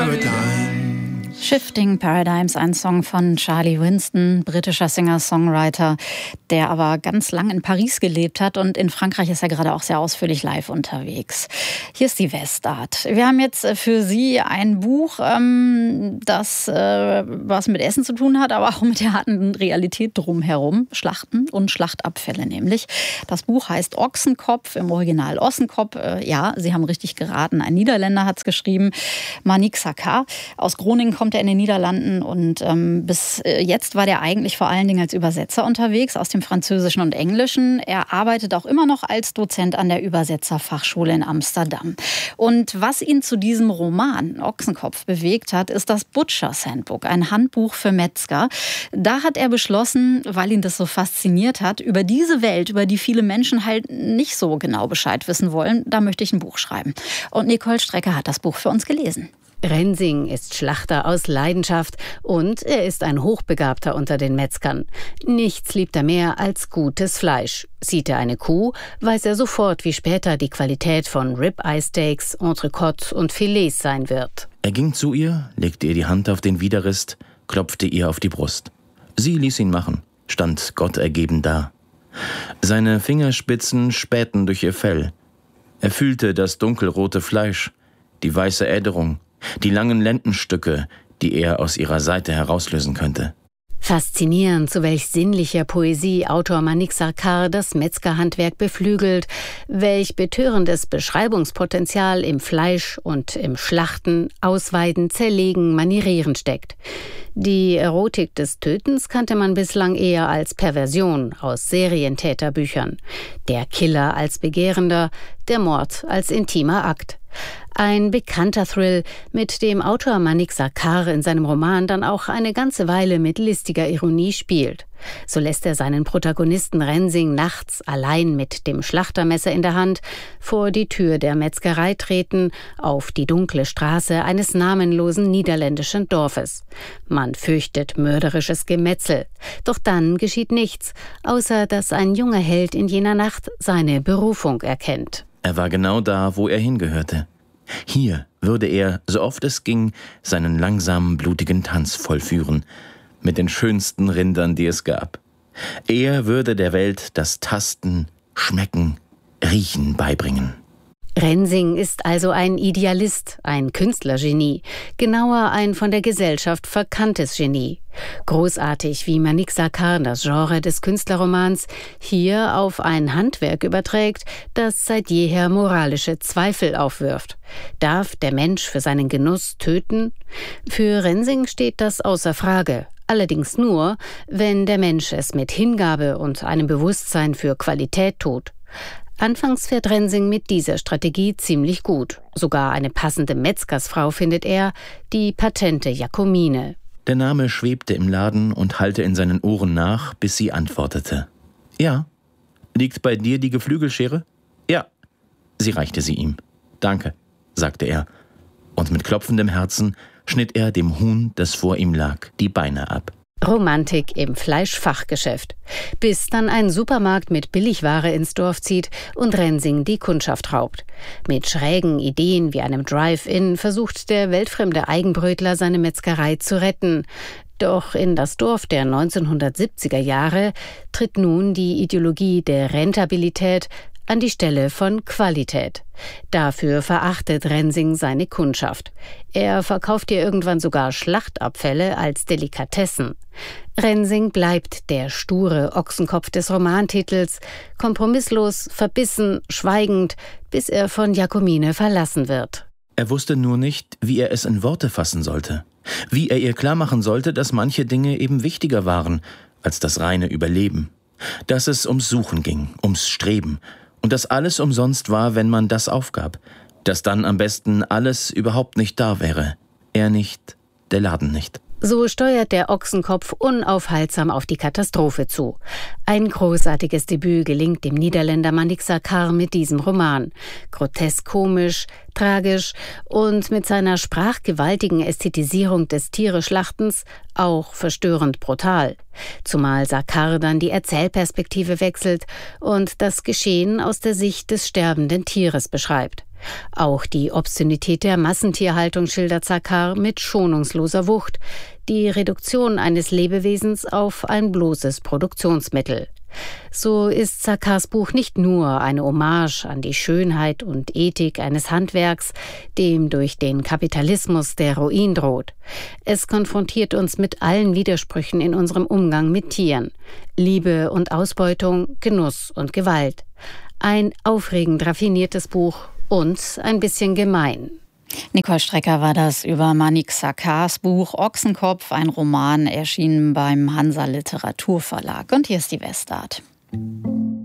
Shifting Paradigms, ein Song von Charlie Winston, britischer Singer-Songwriter, der aber ganz lang in Paris gelebt hat und in Frankreich ist er gerade auch sehr ausführlich live unterwegs. Hier ist die Westart. Wir haben jetzt für Sie ein Buch, das was mit Essen zu tun hat, aber auch mit der harten Realität drumherum. Schlachten und Schlachtabfälle nämlich. Das Buch heißt Ochsenkopf, im Original Ossenkopf. Ja, Sie haben richtig geraten. Ein Niederländer hat es geschrieben. Manik Sakar. Aus Groningen kommt er in den Niederlanden und bis jetzt war der eigentlich vor allen Dingen als Übersetzer unterwegs aus dem Französischen und Englischen. Er arbeitet auch immer noch als Dozent an der Übersetzerfachschule in Amsterdam. Und was ihn zu diesem Roman Ochsenkopf bewegt hat, ist das Butcher's Handbook, ein Handbuch für Metzger. Da hat er beschlossen, weil ihn das so fasziniert hat, über diese Welt, über die viele Menschen halt nicht so genau Bescheid wissen wollen, da möchte ich ein Buch schreiben. Und Nicole Strecker hat das Buch für uns gelesen. Rensing ist Schlachter aus Leidenschaft und er ist ein Hochbegabter unter den Metzgern. Nichts liebt er mehr als gutes Fleisch. Sieht er eine Kuh, weiß er sofort, wie später die Qualität von Rib-Eye-Steaks, Entrecote und Filets sein wird. Er ging zu ihr, legte ihr die Hand auf den Widerrist, klopfte ihr auf die Brust. Sie ließ ihn machen, stand Gott ergeben da. Seine Fingerspitzen spähten durch ihr Fell. Er fühlte das dunkelrote Fleisch, die weiße Äderung, die langen Lendenstücke, die er aus ihrer Seite herauslösen könnte. Faszinierend, zu welch sinnlicher Poesie Autor Manik Sarkar das Metzgerhandwerk beflügelt, welch betörendes Beschreibungspotenzial im Fleisch und im Schlachten, Ausweiden, Zerlegen, Manierieren steckt. Die Erotik des Tötens kannte man bislang eher als Perversion aus Serientäterbüchern. Der Killer als Begehrender, der Mord als intimer Akt. Ein bekannter Thrill, mit dem Autor Manik Sarkar in seinem Roman dann auch eine ganze Weile mit listiger Ironie spielt. So lässt er seinen Protagonisten Rensing nachts allein mit dem Schlachtermesser in der Hand vor die Tür der Metzgerei treten, auf die dunkle Straße eines namenlosen niederländischen Dorfes. Man fürchtet mörderisches Gemetzel. Doch dann geschieht nichts, außer dass ein junger Held in jener Nacht seine Berufung erkennt. Er war genau da, wo er hingehörte. Hier würde er, so oft es ging, seinen langsamen, blutigen Tanz vollführen, mit den schönsten Rindern, die es gab. Er würde der Welt das Tasten, Schmecken, Riechen beibringen. Rensing ist also ein Idealist, ein Künstlergenie, genauer ein von der Gesellschaft verkanntes Genie. Großartig, wie Manik Sarkar das Genre des Künstlerromans hier auf ein Handwerk überträgt, das seit jeher moralische Zweifel aufwirft. Darf der Mensch für seinen Genuss töten? Für Rensing steht das außer Frage. Allerdings nur, wenn der Mensch es mit Hingabe und einem Bewusstsein für Qualität tut. Anfangs fährt Rensing mit dieser Strategie ziemlich gut. Sogar eine passende Metzgersfrau findet er, die patente Jacomine. Der Name schwebte im Laden und hallte in seinen Ohren nach, bis sie antwortete. »Ja. Liegt bei dir die Geflügelschere?« »Ja.« Sie reichte sie ihm. »Danke«, sagte er. Und mit klopfendem Herzen schnitt er dem Huhn, das vor ihm lag, die Beine ab. Romantik im Fleischfachgeschäft. Bis dann ein Supermarkt mit Billigware ins Dorf zieht und Rensing die Kundschaft raubt. Mit schrägen Ideen wie einem Drive-In versucht der weltfremde Eigenbrötler seine Metzgerei zu retten. Doch in das Dorf der 1970er Jahre tritt nun die Ideologie der Rentabilität an die Stelle von Qualität. Dafür verachtet Rensing seine Kundschaft. Er verkauft ihr irgendwann sogar Schlachtabfälle als Delikatessen. Rensing bleibt der sture Ochsenkopf des Romantitels, kompromisslos, verbissen, schweigend, bis er von Jacomine verlassen wird. Er wusste nur nicht, wie er es in Worte fassen sollte. Wie er ihr klarmachen sollte, dass manche Dinge eben wichtiger waren als das reine Überleben. Dass es ums Suchen ging, ums Streben. Und dass alles umsonst war, wenn man das aufgab. Dass dann am besten alles überhaupt nicht da wäre. Er nicht, der Laden nicht. So steuert der Ochsenkopf unaufhaltsam auf die Katastrophe zu. Ein großartiges Debüt gelingt dem Niederländer Manik Sarkar mit diesem Roman. Grotesk komisch, tragisch und mit seiner sprachgewaltigen Ästhetisierung des Tiereschlachtens auch verstörend brutal. Zumal Sarkar dann die Erzählperspektive wechselt und das Geschehen aus der Sicht des sterbenden Tieres beschreibt. Auch die Obszönität der Massentierhaltung schildert Sarkar mit schonungsloser Wucht, die Reduktion eines Lebewesens auf ein bloßes Produktionsmittel. So ist Sarkars Buch nicht nur eine Hommage an die Schönheit und Ethik eines Handwerks, dem durch den Kapitalismus der Ruin droht. Es konfrontiert uns mit allen Widersprüchen in unserem Umgang mit Tieren: Liebe und Ausbeutung, Genuss und Gewalt. Ein aufregend raffiniertes Buch und ein bisschen gemein. Nicole Strecker war das über Manik Sarkars Buch Ochsenkopf, ein Roman, erschienen beim Hansa Literaturverlag. Und hier ist die Westart.